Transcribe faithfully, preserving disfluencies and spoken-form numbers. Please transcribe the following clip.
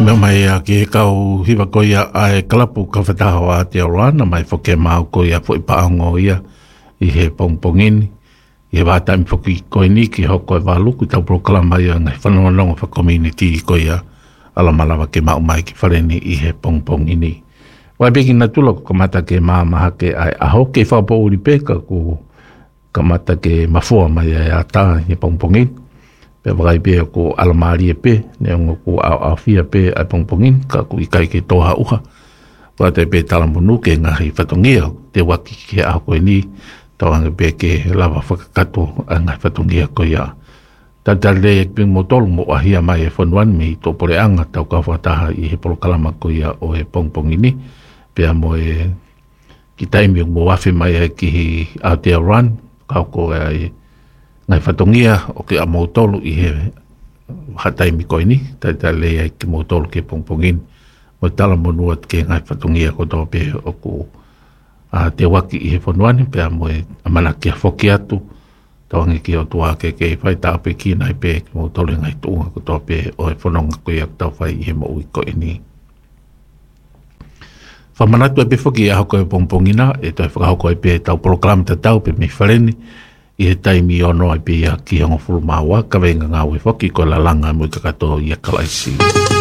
me mai a ki kau hiwa ko ia ai kalapu ka whataho a te aroana mai whoke mau ko ia fo i paongo ia i he pongpongini. I he wātami whoki koe ni ki hoko e wāluku tau proklama ia ngai whanonga wha community i ko ia alamalawa ke mau mai ki whareni i he pongpongini. Wai peki na tula ko kamata ke maa maha ke ai aho ke whapo uri peka ko kamata ke mafua mai ai a tā i he pongpongini. Pe wakai pe ko alamari e pe, ne ongo ko au au fia pe ai pongpongin, ka ku ikai ke toha uha. Wate pe talamunu ke ngahi whatongia, te waki ke au koe ni, tawanga pe ke lava whakakato a ngahi whatongia koe ia. Tata le e ping motolu mo ahia mai e whanuan me i tō pore anga tau ka whataha i he polokalama koe ia o e pongpongini. Pea mo e ki taimi mo wafi mai e ki Aotearoa, kau ko e ngai whatongia o ke a mautolu i he hatai mi koe ni, tai tai lea i ke mautolu ke pongpongin. Mo tala monuat ke ngai whatongia ko tō pe o ku a te waki i he whanuani, pea mo e amana kia whoki atu, tawangi ki o tua ke ke whai tāpe ki nai pe ke mautolu ngai tuunga ko tō pe o e whanonga koe ak tau whai i he maui koe ni. Whamanatu e pe whoki e hoko e pongpongina, e toi whakahoko e pe tau program ta tau pe me whareni, i he taimi ono ai pia ki hongo furu maua, ka venga ngā ue whoki ko la langa mui kakato i a kalaisi.